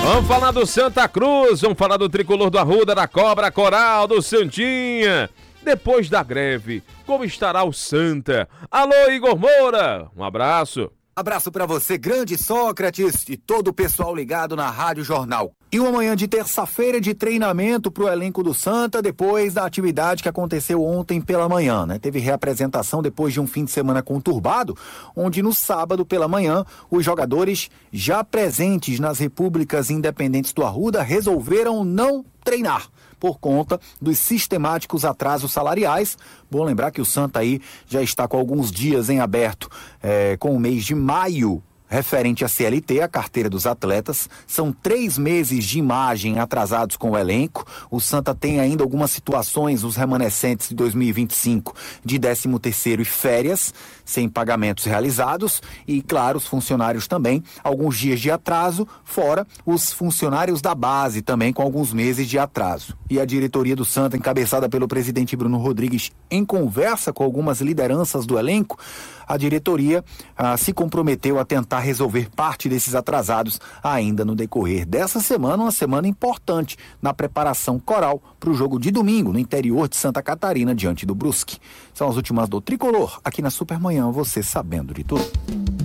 Vamos falar do Santa Cruz, vamos falar do tricolor do Arruda, da Cobra Coral, do Santinha. Depois da greve, como estará o Santa? Alô, Igor Moura, um abraço. Abraço pra você, grande Sócrates, e todo o pessoal ligado na Rádio Jornal. E uma manhã de terça-feira de treinamento pro elenco do Santa, depois da atividade que aconteceu ontem pela manhã, né? Teve reapresentação depois de um fim de semana conturbado, onde no sábado pela manhã, os jogadores já presentes nas repúblicas independentes do Arruda resolveram não treinar por conta dos sistemáticos atrasos salariais. Bom lembrar que o Santa aí já está com alguns dias em aberto com o mês de maio, referente à CLT, a carteira dos atletas. São 3 meses de imagem atrasados com o elenco. O Santa tem ainda algumas situações, os remanescentes de 2025, de 13º e férias, sem pagamentos realizados. E, claro, os funcionários também, alguns dias de atraso, fora os funcionários da base também, com alguns meses de atraso. E a diretoria do Santa, encabeçada pelo presidente Bruno Rodrigues, em conversa com algumas lideranças do elenco, a diretoria se comprometeu a tentar resolver parte desses atrasados ainda no decorrer dessa semana, uma semana importante na preparação coral para o jogo de domingo no interior de Santa Catarina, diante do Brusque. São as últimas do Tricolor, aqui na Supermanhã, você sabendo de tudo.